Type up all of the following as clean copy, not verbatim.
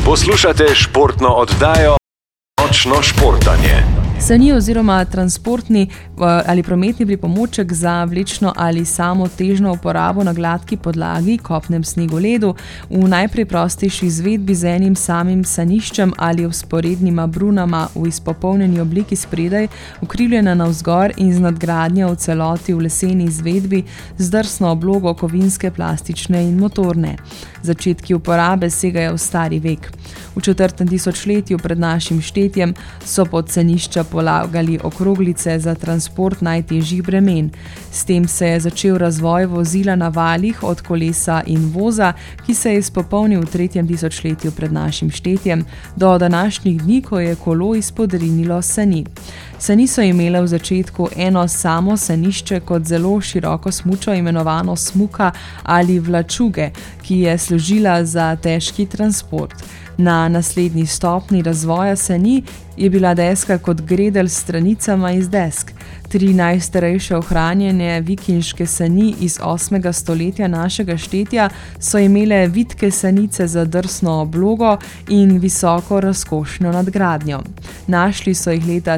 Poslušate športno oddajo Nočno športanje. Sani oziroma transportni ali prometni pripomoček za vlečno ali samotežno uporabo na gladki podlagi, kopnem snegu, ledu, v najpreprostejši izvedbi z enim samim saniščem ali vzporednima brunama v izpopolnjeni obliki spredaj, ukrivljena navzgor in z nadgradnjo v celoti v leseni izvedbi z drsno oblogo kovinske, plastične in motorne. Začetki uporabe segajo v stari vek. V 4. tisočletju pred našim štetjem so pod senišča polagali okroglice za transport najtežjih bremen. S tem se je začel razvoj vozila na valih od kolesa in voza, ki se je izpopolnil v 3. tisočletju pred našim štetjem, do današnjih dni, ko je kolo izpodrinilo sani. Sani so imele v začetku eno samo sanišče kot zelo široko smučo imenovano smuka ali vlačuge, ki je služila za težki transport. Na naslednji stopni razvoja sani je bila deska kot gredelj s stranicama iz desk. 3 najstarejše ohranjene vikinške sani iz 8. stoletja našega štetja so imele vitke sanice za drsno oblogo in visoko razkošno nadgradnjo. Našli so jih leta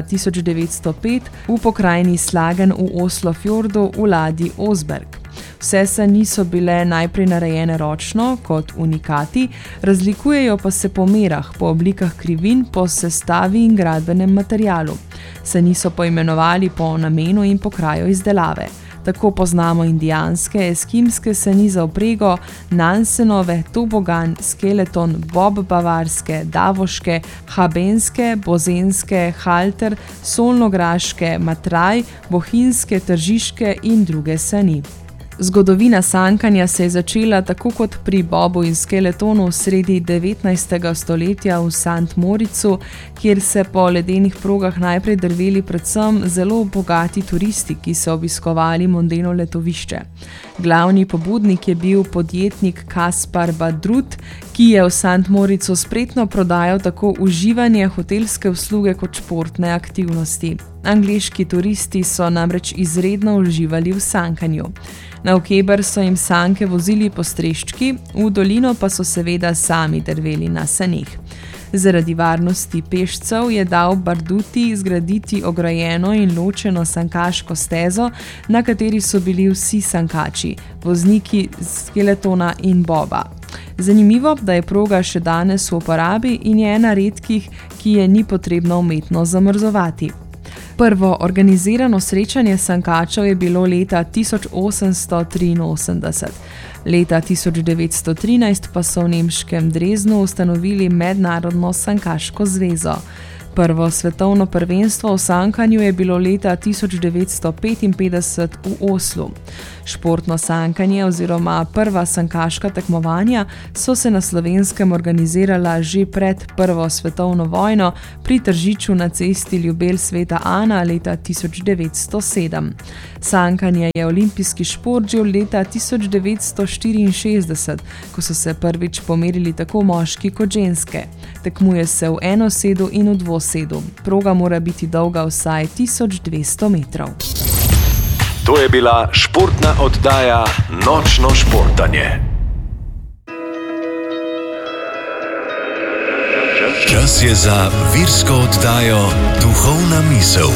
1905 v pokrajini Slagen v Oslofjordu v ladji Osberg. Vse sani so bile najprej narejene ročno, kot unikati, razlikujejo pa se po merah, po oblikah krivin, po sestavi in gradbenem materialu. Sani so poimenovali po namenu in po kraju izdelave. Tako poznamo indijanske, eskimske sani za vprego, Nansenove, tobogan, skeleton, bob bavarske, davoške, habenske, bozenske, halter, solnograške, matraj, bohinjske, tržiške in druge sani. Zgodovina sankanja se je začela tako kot pri bobu in skeletonu sredi 19. stoletja v St. Moricu, kjer se po ledenih progah najprej drveli predvsem zelo bogati turisti, ki so obiskovali mondeno letovišče. Glavni pobudnik je bil podjetnik Kaspar Badrut, ki je v St. Moricu spretno prodajal tako uživanje, hotelske usluge kot športne aktivnosti. Angleški turisti so namreč izredno uživali v sankanju. Navkeber so jim sanke vozili po streščki, v dolino pa so seveda sami drveli na saneh. Zaradi varnosti pešcev je dal Barduti zgraditi ograjeno in ločeno sankaško stezo, na kateri so bili vsi sankači, vozniki skeletona in boba. Zanimivo, da je proga še danes v uporabi in je ena redkih, ki je ni potrebno umetno zamrzovati. Prvo organizirano srečanje sankačev je bilo leta 1883. Leta 1913 pa so v nemškem Dresdnu ustanovili Mednarodno sankaško zvezo. Prvo svetovno prvenstvo v sankanju je bilo leta 1955 v Oslu. Športno sankanje oziroma prva sankaška tekmovanja so se na Slovenskem organizirala že pred Prvo svetovno vojno pri Tržiču na cesti Ljubelj Sveta Ana leta 1907. Sankanje je olimpijski šport že od leta 1964, ko so se prvič pomerili tako moški kot ženske. Tekmuje se v enosedu in v dvosedu. Proga mora biti dolga vsaj 1200 metrov. To je bila športna oddaja Nočno športanje. Čas je za virsko oddajo Duhovna misel.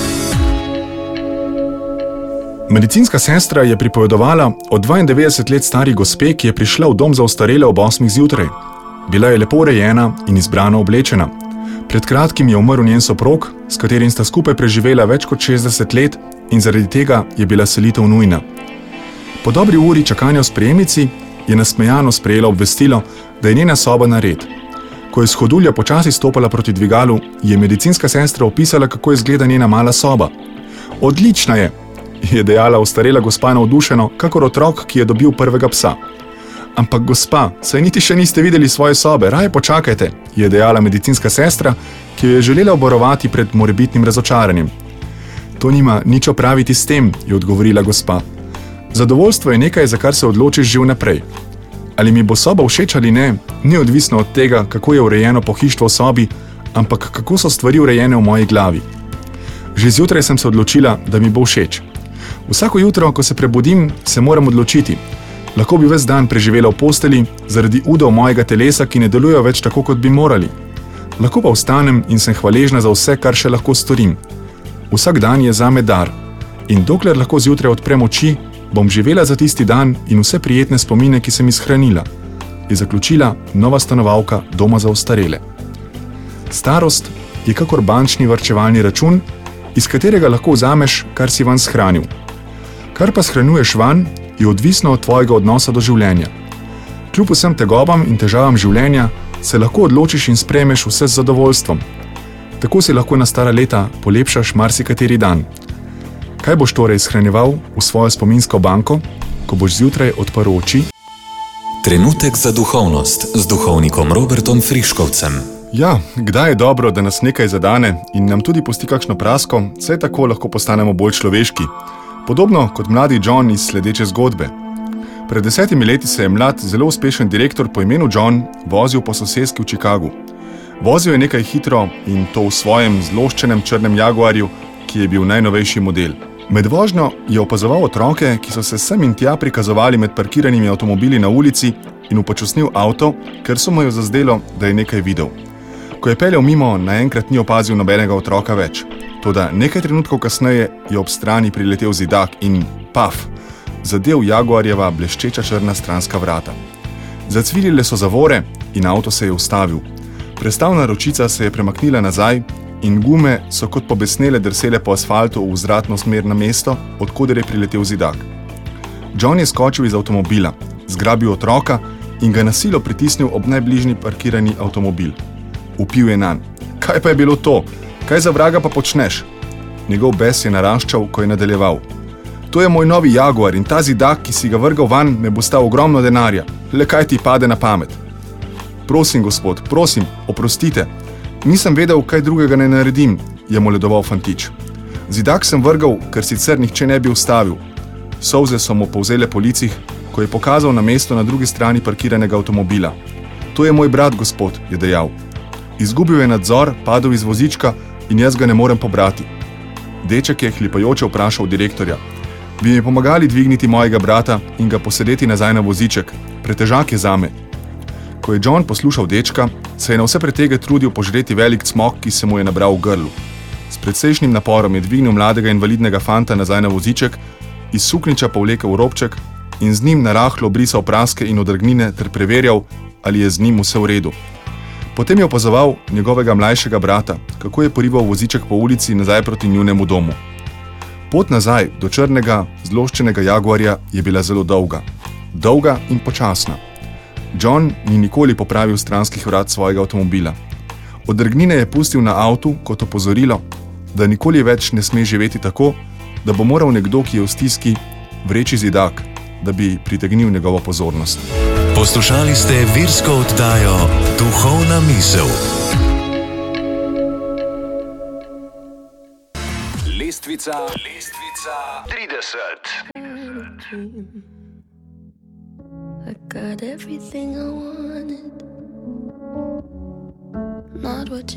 Medicinska sestra je pripovedovala o 92 let stari gospe, ki je prišla v dom za ostarele ob 8 zjutraj. Bila je lepo urejena in izbrano oblečena. Pred kratkim je umrl njen soprog, s katerim sta skupaj preživela več kot 60 let in zaradi tega je bila selitev nujna. Po dobri uri čakanja v sprejemnici je nasmejano sprejela obvestilo, da je njena soba nared. Ko je s hodulja počasi stopala proti dvigalu, je medicinska sestra opisala, kako izgleda njena mala soba. Odlična je dejala ostarela gospa navdušeno, kakor otrok, ki je dobil prvega psa. Ampak gospa, saj niti še niste videli svoje sobe, raje počakajte, je dejala medicinska sestra, ki jo je želela oborovati pred morebitnim razočaranjem. To nima nič opraviti s tem, je odgovorila gospa. Zadovoljstvo je nekaj, za kar se odločiš že vnaprej. Ali mi bo soba všeč ali ne, ni odvisno od tega, kako je urejeno pohištvo v sobi, ampak kako so stvari urejene v moji glavi. Že zjutraj sem se odločila, da mi bo všeč. Vsako jutro, ko se prebudim, se moram odločiti. Lahko bi ves dan preživela v posteli zaradi udov mojega telesa, ki ne delujejo več tako, kot bi morali. Lahko pa vstanem in sem hvaležna za vse, kar še lahko storim. Vsak dan je zame dar in dokler lahko zjutraj odprem oči, bom živela za tisti dan in vse prijetne spomine, ki sem jih shranila, je zaključila nova stanovalka doma za ostarele. Starost je kakor bančni varčevalni račun, iz katerega lahko vzameš, kar si vanj shranil. Kar pa shranjuješ vanj, je odvisno od tvojega odnosa do življenja. Kljub vsem tegobam in težavam življenja se lahko odločiš in sprejmeš vse z zadovoljstvom. Tako si lahko na stara leta polepšaš marsikateri dan. Kaj boš torej shranjeval v svojo spominsko banko, ko boš zjutraj odprl oči? Trenutek za duhovnost z duhovnikom Robertom Friškovcem. Ja, kdaj je dobro, da nas nekaj zadane in nam tudi pusti kakšno prasko, saj tako lahko postanemo bolj človeški. Podobno kot mladi John iz sledeče zgodbe. Pred 10 leti se je mlad, zelo uspešen direktor po imenu John vozil po soseski v Chicagu. Vozil je nekaj hitro in to v svojem zloščenem črnem Jaguarju, ki je bil najnovejši model. Med vožnjo je opazoval otroke, ki so se sem in tja prikazovali med parkiranimi avtomobili na ulici in upočasnil avto, ker so mu jo zazdelo, da je nekaj videl. Ko je peljal mimo, naenkrat ni opazil nobenega otroka več. Toda nekaj trenutkov kasneje je ob strani priletel zidak in paf, zadel Jaguarjeva bleščeča črna stranska vrata. Zacvilile so zavore in avto se je ustavil. Prestavna ročica se je premaknila nazaj in gume so kot pobesnele drsele po asfaltu v vzvratno smer na mesto, odkoder je priletel zidak. John je skočil iz avtomobila, zgrabil otroka in ga na silo pritisnil ob najbližji parkirani avtomobil. Vpil je nanj. Kaj pa je bilo to? Kaj za vraga pa počneš? Njegov bes je naraščal, ko je nadaljeval. To je moj novi Jaguar in ta zidak, ki si ga vrgal van, me bo stal ogromno denarja. Le kaj ti pade na pamet? Prosim, gospod, prosim, oprostite. Nisem vedel, kaj drugega ne naredim, je moledoval fantič. Zidak sem vrgal, ker sicer nihče ne bi ustavil. Solze so mu povzele po licih, ko je pokazal na mesto na drugi strani parkiranega avtomobila. To je moj brat, gospod, je dejal. Izgubil je nadzor, padel iz vozička in jaz ga ne morem pobrati. Deček je hlipajoče vprašal direktorja. Bi mi pomagali dvigniti mojega brata in ga posedeti nazaj na voziček? Pretežak je zame. Ko je John poslušal dečka, se je na vse pretege trudil požreti velik cmok, ki se mu je nabral v grlu. S predsejšnjim naporom je dvignil mladega invalidnega fanta nazaj na voziček, iz suknjiča povlekel robček in z njim narahlo brisal praske in odrgnine ter preverjal, ali je z njim vse v redu. Potem je opazoval njegovega mlajšega brata, kako je porival voziček po ulici nazaj proti njunemu domu. Pot nazaj do črnega, zloščenega Jaguarja je bila zelo dolga. Dolga in počasna. John ni nikoli popravil stranskih vrat svojega avtomobila. Odrgnine je pustil na avtu kot opozorilo, da nikoli več ne sme živeti tako, da bo moral nekdo, ki je v stiski, vreči zidak, da bi pritegnil njegovo pozornost. Poslušali ste virsko oddajo Duhovna misel. Lestvica 30. I got everything I wanted, not what you